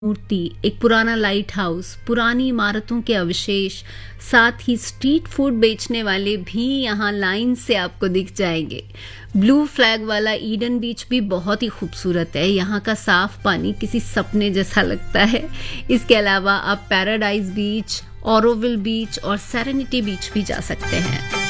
मूर्ति, एक पुराना light house, पुरानी इमारतों के अवशेष, साथ ही स्ट्रीट फूड बेचने वाले भी यहाँ लाइन से आपको दिख जाएंगे। ब्लू फ्लैग वाला ईडन बीच भी बहुत ही खूबसूरत है। यहाँ का साफ पानी किसी सपने जैसा लगता है। इसके अलावा आप पैराडाइज बीच, ऑरोविल बीच और सेरेनिटी बीच भी जा सकते हैं।